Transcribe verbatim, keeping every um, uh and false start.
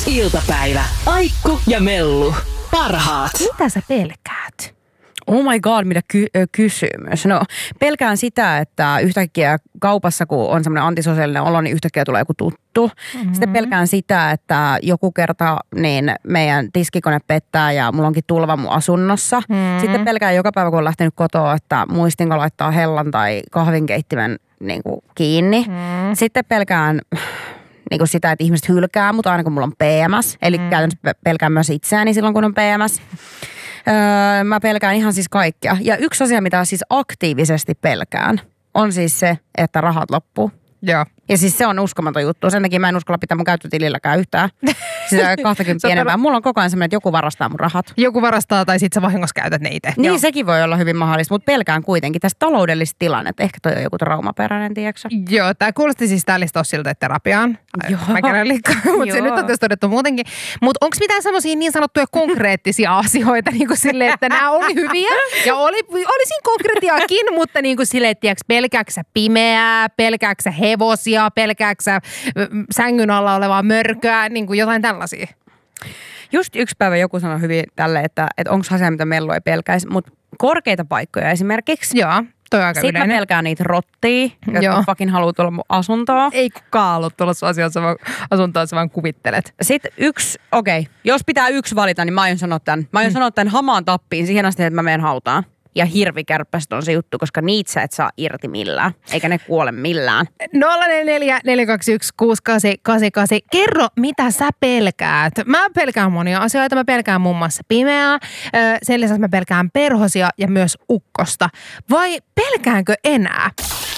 iltapäivä. Aikku ja Mellu. Parhaat. Mitä sä pelkäät? Oh my god, mitä ky- kysymys. No, pelkään sitä, että yhtäkkiä kaupassa, kun on semmoinen antisosiaalinen olo, niin yhtäkkiä tulee joku tuttu. Mm-hmm. Sitten pelkään sitä, että joku kerta niin meidän tiskikone pettää ja mulla onkin tulva mun asunnossa. Mm-hmm. Sitten pelkään joka päivä, kun on lähtenyt kotoa, että muistinko laittaa hellan tai kahvinkeittimen niin kuin kiinni. Mm-hmm. Sitten pelkään niin kuin sitä, että ihmiset hylkää mut aina kun mulla on P M S. Eli mm-hmm. käytännössä pelkään myös itseäni silloin, kun on P M S. Öö, mä pelkään ihan siis kaikkea. Ja yksi asia, mitä siis aktiivisesti pelkään, on siis se, että rahat loppuu. Joo. Ja siis se on uskomaton juttu. Sen takia mä en uskalla pitää mun käyttötililläkään yhtään. Sitä kahtakymmentä pienempää. Mulla on koko ajan semmoinen, että joku varastaa mun rahat. Joku varastaa tai sit sä vahingossa käytät ne itse. Niin, Joo. sekin voi olla hyvin mahdollista, mutta pelkään kuitenkin tästä taloudellista tilannetta. Ehkä toi on joku traumaperäinen, tiedätkö? Joo, tää kuulosti siis tää siltä, että terapiaan. Joo. Mä kerran liikaa, mutta se nyt on tässä todettu muutenkin. Mutta onko mitään semmoisia niin sanottuja konkreettisia asioita niin kuin silleen, että nämä oli hyviä ja oli, oli siinä konkretiaakin, mutta niin kuin silleen, että tiiäks, pelkääksä sä pimeää, pelkääksä sä hevosia, pelkääksä sä sängyn alla olevaa mörköä, niin kuin jotain tällaisia. Just yksi päivä joku sanoi hyvin tälle, että, että onko asia, mitä Mellu ei pelkäisi, mutta korkeita paikkoja esimerkiksi. Joo, toi on aika Sitten yleinen. mä pelkään niitä rottia, jotka fucking haluaa tulla mun asuntoon. Ei kukaan halua tulla sun asiassa, vaan asuntoon sä vaan kuvittelet. Sitten yksi, okei, okay, jos pitää yksi valita, niin mä aion sanoa tämän. Mä aion mm. sanoa tämän hamaan tappiin siihen asti, että mä menen hautaan. Ja hirvikärppästä on se juttu, koska niitä sä et saa irti millään, eikä ne kuole millään. nolla neljä neljä neljä kaksi yksi kuusi kahdeksan kahdeksan kahdeksan. Kerro, mitä sä pelkäät. Mä pelkään monia asioita. Mä pelkään muun muassa pimeää. Sen lisäksi mä pelkään perhosia ja myös ukkosta. Vai pelkäänkö enää?